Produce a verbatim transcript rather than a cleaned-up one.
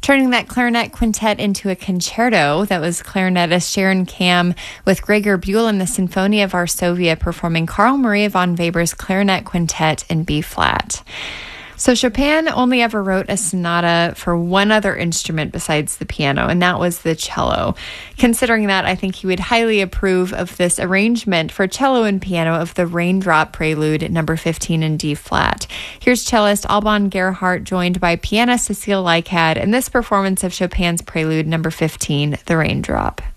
Turning that clarinet quintet into a concerto, that was clarinetist Sharon Kam with Gregor Buell and the Sinfonia of Varsovia performing Carl Maria von Weber's clarinet quintet in B-flat. So Chopin only ever wrote a sonata for one other instrument besides the piano, and that was the cello. Considering that, I think he would highly approve of this arrangement for cello and piano of the Raindrop Prelude number fifteen in D-flat. Here's cellist Alban Gerhardt joined by pianist Cecile Leicad in this performance of Chopin's Prelude number fifteen, The Raindrop.